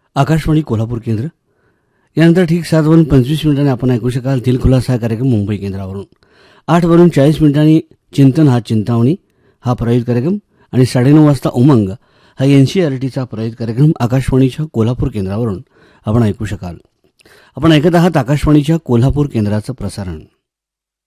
आकाशवाणी कोल्हापूर केंद्र. यानंतर ठीक 7:25 आपण ऐकू शकाल दिल खुलासा कार्यक्रम मुंबई केंद्रावरून. 8:40 चिंतन हा चिंतावणी हा प्रायोजित कार्यक्रम आणि 9:30 वाजता उमंग हा एनसीईआरटीचा प्रायोजित कार्यक्रम आकाशवाणीच्या कोल्हापूर केंद्रावरून आपण ऐकू शकाल. आपण ऐकत आहात आकाशवाणीच्या कोल्हापूर केंद्राचं प्रसारण.